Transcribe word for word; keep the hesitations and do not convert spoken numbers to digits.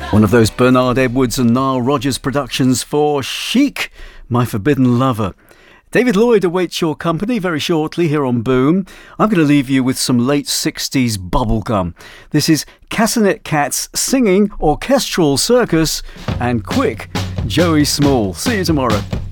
One of those Bernard Edwards and Nile Rodgers productions for Chic, My Forbidden Lover. David Lloyd awaits your company very shortly here on Boom. I'm going to leave you with some late sixties bubblegum. This is Cassinet Cats singing Orchestral Circus and Quick, Joey Small. See you tomorrow.